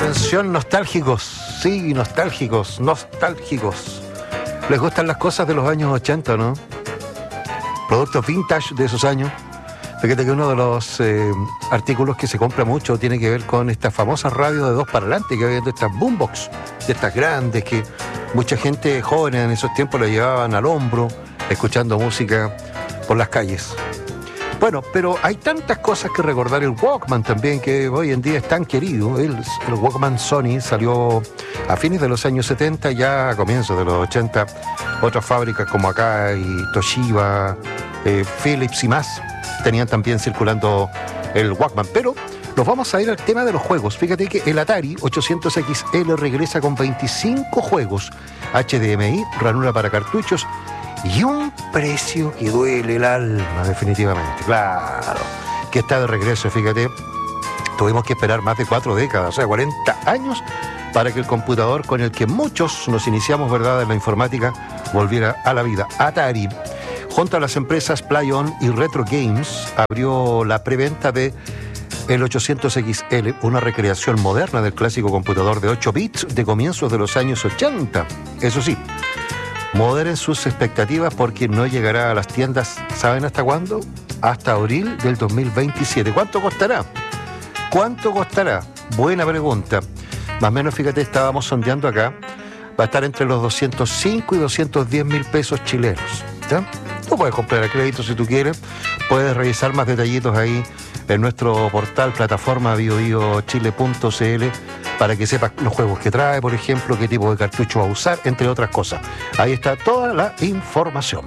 Atención, nostálgicos, sí, nostálgicos. Les gustan las cosas de los años 80, ¿no? Productos vintage de esos años. Fíjate que uno de los artículos que se compra mucho tiene que ver con estas famosas radios de 2 parlantes que había, de estas boombox, de estas grandes que mucha gente joven en esos tiempos la llevaban al hombro, escuchando música por las calles. Bueno, pero hay tantas cosas que recordar. El Walkman también, que hoy en día es tan querido. El Walkman Sony salió a fines de los años 70, ya a comienzos de los 80. Otras fábricas como Akai, Toshiba, Philips y más tenían también circulando el Walkman. Pero nos vamos a ir al tema de los juegos. Fíjate que el Atari 800 XL regresa con 25 juegos HDMI, ranura para cartuchos y un precio que duele el alma, definitivamente. Claro, que está de regreso, fíjate. Tuvimos que esperar más de 4 décadas, o sea, 40 años, para que el computador con el que muchos nos iniciamos, ¿verdad?, en la informática, volviera a la vida. Atari, junto a las empresas PlayOn y Retro Games, abrió la preventa de el 800 XL, una recreación moderna del clásico computador de 8 bits de comienzos de los años 80. Eso sí, moderen sus expectativas porque no llegará a las tiendas, ¿saben hasta cuándo? Hasta abril del 2027. ¿Cuánto costará? ¿Cuánto costará? Buena pregunta. Más o menos, fíjate, estábamos sondeando acá. Va a estar entre los 205 y 210 mil pesos chilenos. ¿Ya? Tú puedes comprar a crédito si tú quieres. Puedes revisar más detallitos ahí en nuestro portal, plataforma biobiochile.cl, para que sepas los juegos que trae, por ejemplo, qué tipo de cartucho va a usar, entre otras cosas. Ahí está toda la información.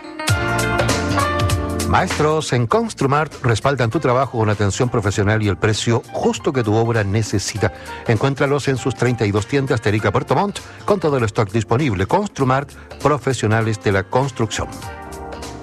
Maestros en Construmart respaldan tu trabajo con atención profesional y el precio justo que tu obra necesita. Encuéntralos en sus 32 tiendas de Arica, Puerto Montt, con todo el stock disponible. Construmart, profesionales de la construcción.